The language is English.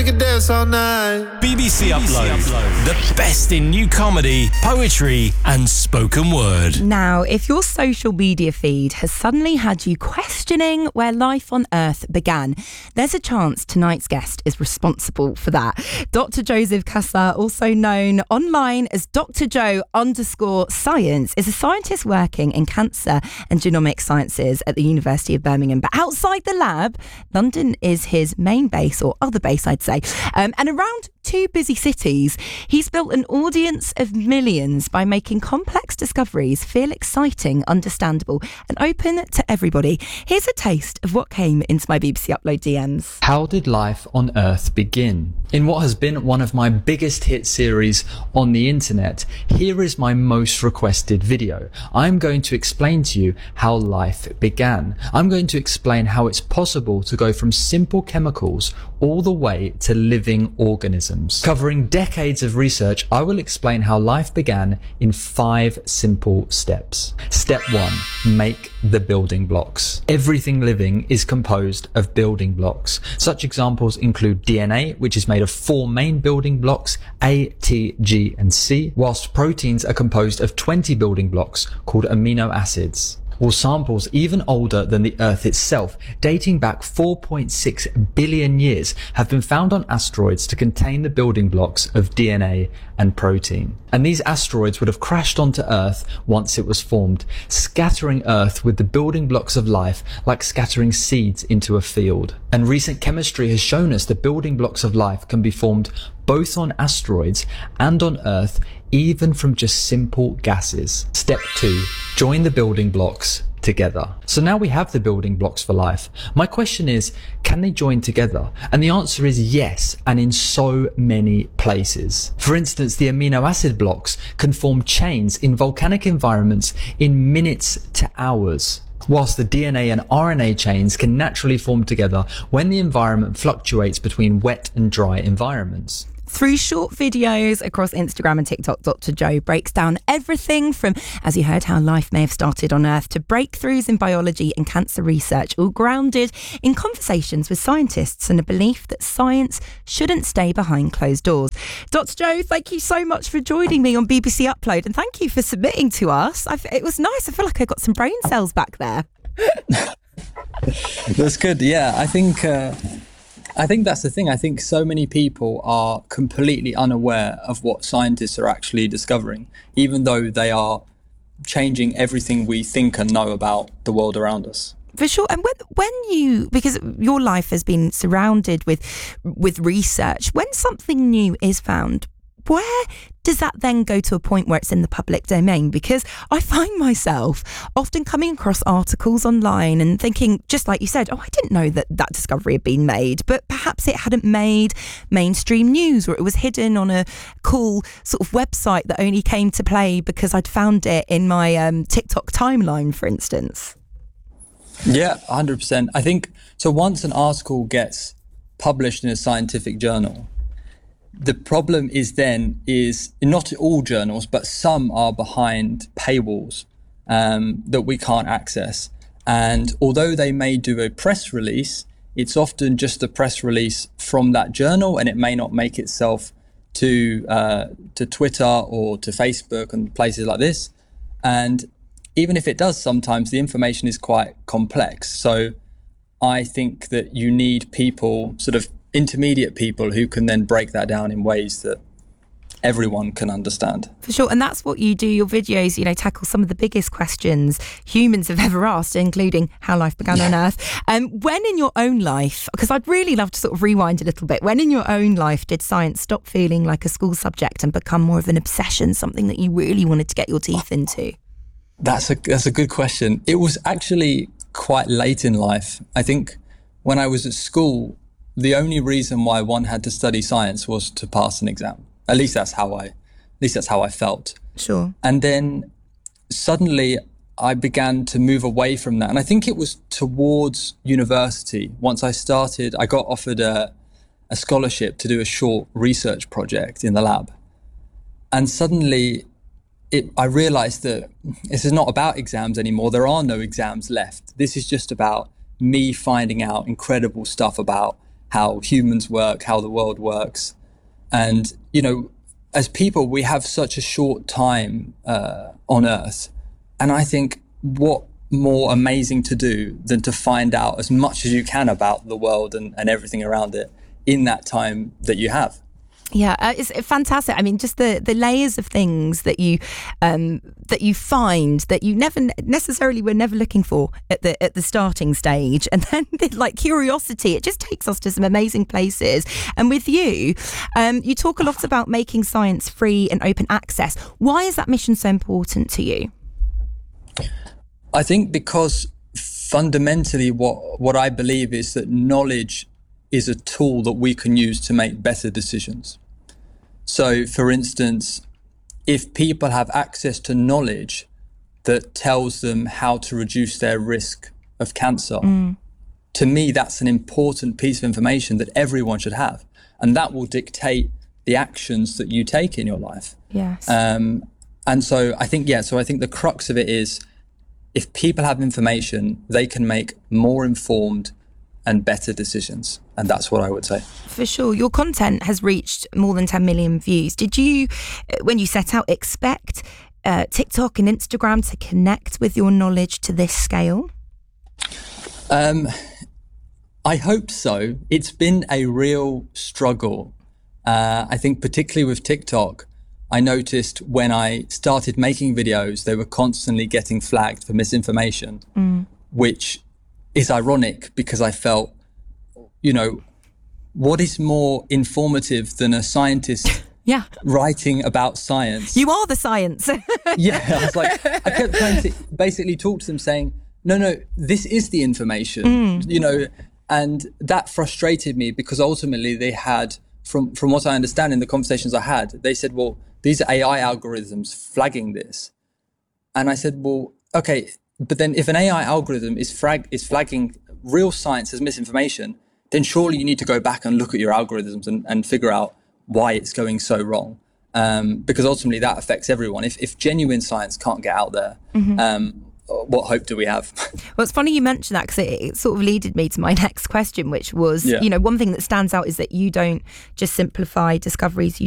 Dance all night. BBC Upload, the best in new comedy, poetry and spoken word. Now, if your social media feed has suddenly had you questioning where life on Earth began, there's a chance tonight's guest is responsible for that. Dr. Joseph Kassa, also known online as Dr. Joe_Science, is a scientist working in cancer and genomic sciences at the University of Birmingham. But outside the lab, London is his main base, or other base, I'd say. And around two busy cities, he's built an audience of millions by making complex discoveries feel exciting, understandable, and open to everybody. Here's a taste of what came into my BBC Upload DMs. How did life on Earth begin? In what has been one of my biggest hit series on the internet, here is my most requested video. I'm going to explain to you how life began. I'm going to explain how it's possible to go from simple chemicals all the way to living organisms. Covering decades of research, I will explain how life began in 5 simple steps. Step 1, make the building blocks. Everything living is composed of building blocks. Such examples include DNA, which is made of 4 main building blocks, A, T, G, and C, whilst proteins are composed of 20 building blocks called amino acids. Or samples even older than the Earth itself, dating back 4.6 billion years, have been found on asteroids to contain the building blocks of DNA and protein. And these asteroids would have crashed onto Earth once it was formed, scattering Earth with the building blocks of life like scattering seeds into a field. And recent chemistry has shown us the building blocks of life can be formed both on asteroids and on Earth, even from just simple gases. Step 2, join the building blocks together. So now we have the building blocks for life. My question is, can they join together? And the answer is yes, and in so many places. For instance, the amino acid blocks can form chains in volcanic environments in minutes to hours, whilst the DNA and RNA chains can naturally form together when the environment fluctuates between wet and dry environments. Through short videos across Instagram and TikTok, Dr. Joe breaks down everything from, as you heard, how life may have started on Earth to breakthroughs in biology and cancer research, all grounded in conversations with scientists and a belief that science shouldn't stay behind closed doors. Dr. Joe, thank you so much for joining me on BBC Upload, and thank you for submitting to us. It was nice. I feel like I got some brain cells back there. That's good. Yeah, I think that's the thing. I think so many people are completely unaware of what scientists are actually discovering, even though they are changing everything we think and know about the world around us. For sure. And when you, because your life has been surrounded with research, when something new is found, where does that then go to a point where it's in the public domain? Because I find myself often coming across articles online and thinking, just like you said, oh, I didn't know that discovery had been made, but perhaps it hadn't made mainstream news, or it was hidden on a cool sort of website that only came to play because I'd found it in my TikTok timeline, for instance. Yeah, 100%. I think, so once an article gets published in a scientific journal, the problem is not all journals, but some are behind paywalls that we can't access. And although they may do a press release, it's often just a press release from that journal, and it may not make itself to Twitter or to Facebook and places like this. And even if it does, sometimes the information is quite complex. So I think that you need people, sort of intermediate people, who can then break that down in ways that everyone can understand. For sure. And that's what you do. Your videos, tackle some of the biggest questions humans have ever asked, including how life began on Earth. When in your own life, because I'd really love to sort of rewind a little bit, when in your own life did science stop feeling like a school subject and become more of an obsession, something that you really wanted to get your teeth into? That's a good question. It was actually quite late in life. I think when I was at school, the only reason why one had to study science was to pass an exam. At least that's how I felt. Sure. And then suddenly I began to move away from that. And I think it was towards university. Once I got offered a scholarship to do a short research project in the lab. And suddenly I realized that this is not about exams anymore. There are no exams left. This is just about me finding out incredible stuff about how humans work, how the world works. And, you know, as people, we have such a short time on Earth. And I think what more amazing to do than to find out as much as you can about the world and everything around it in that time that you have. Yeah, it's fantastic. I mean, just the layers of things that you find that you never necessarily were never looking for at the starting stage, and then like curiosity, it just takes us to some amazing places. And with you, you talk a lot about making science free and open access. Why is that mission so important to you? I think because fundamentally what I believe is that knowledge is a tool that we can use to make better decisions. So, for instance, if people have access to knowledge that tells them how to reduce their risk of cancer, to me, that's an important piece of information that everyone should have. And that will dictate the actions that you take in your life. Yes. And so I think the crux of it is, if people have information, they can make more informed and better decisions. And that's what I would say. For sure. Your content has reached more than 10 million views. Did you, when you set out, expect TikTok and Instagram to connect with your knowledge to this scale? I hope so. It's been a real struggle. I think particularly with TikTok, I noticed when I started making videos, they were constantly getting flagged for misinformation, which is ironic because I felt, you know, what is more informative than a scientist writing about science? You are the science. Yeah, I was like, I kept trying to basically talk to them saying, no, this is the information, you know, and that frustrated me because ultimately they had, from what I understand in the conversations I had, they said, well, these are AI algorithms flagging this. And I said, well, okay, but then if an AI algorithm is flagging real science as misinformation, then surely you need to go back and look at your algorithms and figure out why it's going so wrong. Because ultimately that affects everyone. If genuine science can't get out there, what hope do we have? Well, it's funny you mention that because it sort of leaded me to my next question, which was, you know, one thing that stands out is that you don't just simplify discoveries, you